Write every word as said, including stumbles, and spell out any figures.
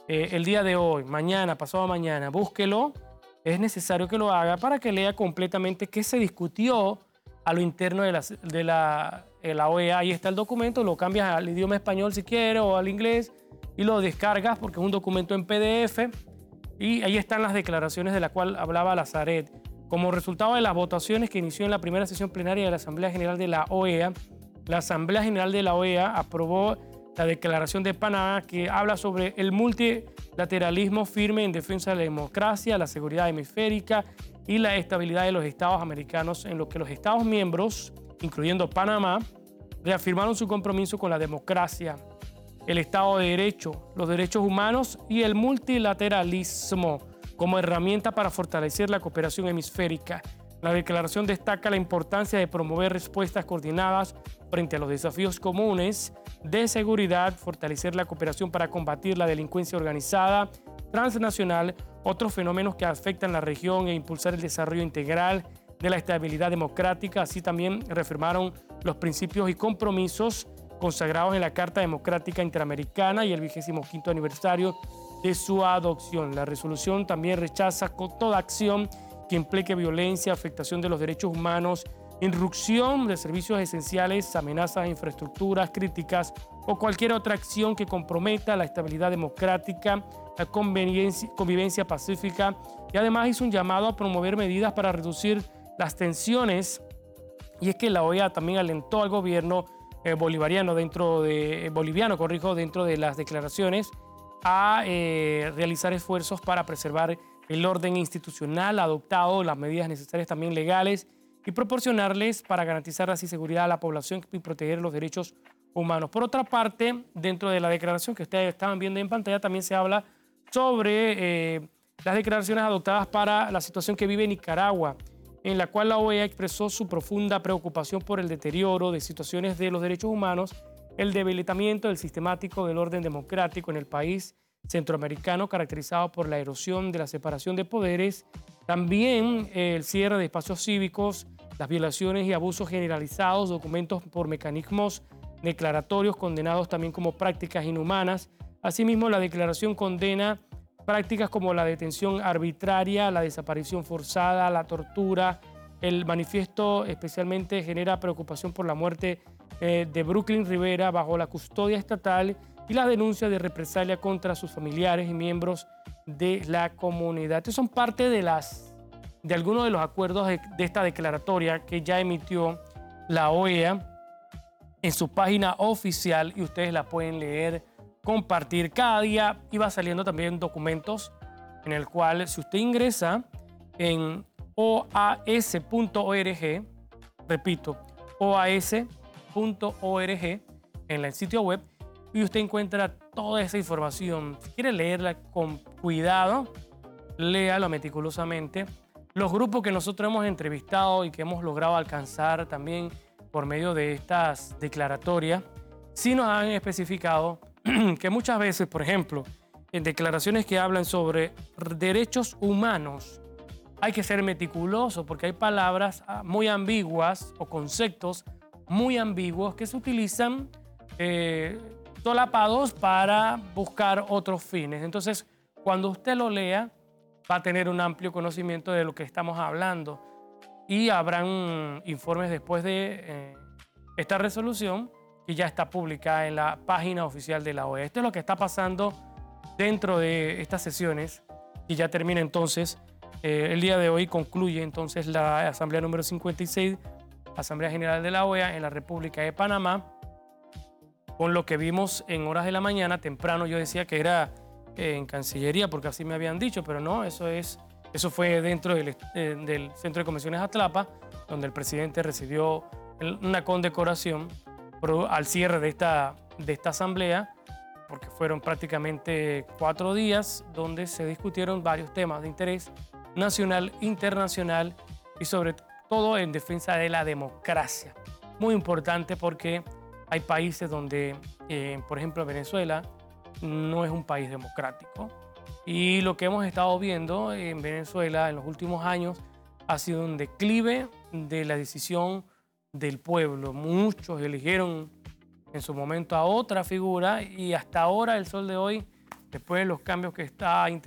eh, el día de hoy, mañana, pasado mañana, búsquelo. Es necesario que lo haga para que lea completamente qué se discutió a lo interno de la, de la, de la O E A. Ahí está el documento, lo cambias al idioma español si quieres o al inglés y lo descargas porque es un documento en P D F. Y ahí están las declaraciones de las cuales hablaba Lazaret. Como resultado de las votaciones que inició en la primera sesión plenaria de la Asamblea General de la O E A, la Asamblea General de la O E A aprobó la Declaración de Panamá, que habla sobre el multilateralismo firme en defensa de la democracia, la seguridad hemisférica y la estabilidad de los Estados americanos, en lo que los Estados miembros, incluyendo Panamá, reafirmaron su compromiso con la democracia, el Estado de Derecho, los derechos humanos y el multilateralismo como herramienta para fortalecer la cooperación hemisférica. La declaración destaca la importancia de promover respuestas coordinadas frente a los desafíos comunes de seguridad, fortalecer la cooperación para combatir la delincuencia organizada, transnacional, otros fenómenos que afectan la región e impulsar el desarrollo integral de la estabilidad democrática. Así también reafirmaron los principios y compromisos consagrados en la Carta Democrática Interamericana y el vigésimo quinto aniversario de su adopción. La resolución también rechaza toda acción que implique violencia, afectación de los derechos humanos, irrupción de servicios esenciales, amenazas a infraestructuras críticas o cualquier otra acción que comprometa la estabilidad democrática, la convivencia, convivencia pacífica, y además hizo un llamado a promover medidas para reducir las tensiones. Y es que la O E A también alentó al gobierno eh, bolivariano dentro de eh, boliviano, corrijo, dentro de las declaraciones a eh, realizar esfuerzos para preservar el orden institucional adoptado, las medidas necesarias también legales y proporcionarles para garantizar así seguridad a la población y proteger los derechos humanos. Por otra parte, dentro de la declaración que ustedes estaban viendo en pantalla, también se habla sobre eh, las declaraciones adoptadas para la situación que vive Nicaragua, en la cual la O E A expresó su profunda preocupación por el deterioro de situaciones de los derechos humanos, el debilitamiento del sistemático del orden democrático en el país centroamericano, caracterizado por la erosión de la separación de poderes, también eh, el cierre de espacios cívicos, las violaciones y abusos generalizados, documentos por mecanismos declaratorios condenados también como prácticas inhumanas. Asimismo, la declaración condena prácticas como la detención arbitraria, la desaparición forzada, la tortura. El manifiesto especialmente genera preocupación por la muerte eh, de Brooklyn Rivera bajo la custodia estatal y la denuncia de represalia contra sus familiares y miembros de la comunidad. Estos son parte de, las, de algunos de los acuerdos de, de esta declaratoria que ya emitió la O E A en su página oficial y ustedes la pueden leer, compartir. Cada día iba saliendo también documentos en el cual, si usted ingresa en o a s punto org, repito, o a s punto org en el sitio web, y usted encuentra toda esa información. Si quiere leerla con cuidado, léalo meticulosamente. Los grupos que nosotros hemos entrevistado y que hemos logrado alcanzar también por medio de estas declaratorias, sí nos han especificado que muchas veces, por ejemplo, en declaraciones que hablan sobre derechos humanos, hay que ser meticuloso porque hay palabras muy ambiguas o conceptos muy ambiguos que se utilizan eh, solapados para buscar otros fines. Entonces, cuando usted lo lea, va a tener un amplio conocimiento de lo que estamos hablando y habrán informes después de eh, esta resolución que ya está publicada en la página oficial de la O E A. Esto es lo que está pasando dentro de estas sesiones y ya termina entonces. Eh, el día de hoy concluye entonces la asamblea número cincuenta y seis, Asamblea General de la O E A en la República de Panamá, con lo que vimos en horas de la mañana. Temprano yo decía que era eh, en Cancillería porque así me habían dicho, pero no, eso, es, eso fue dentro del, eh, del Centro de Convenciones Atlapa, donde el presidente recibió el, una condecoración por, al cierre de esta, de esta asamblea, porque fueron prácticamente cuatro días donde se discutieron varios temas de interés nacional, internacional y sobre todo en defensa de la democracia. Muy importante porque hay países donde, eh, por ejemplo, Venezuela no es un país democrático. Y lo que hemos estado viendo en Venezuela en los últimos años ha sido un declive de la decisión del pueblo. Muchos eligieron en su momento a otra figura y hasta ahora, el sol de hoy, después de los cambios que está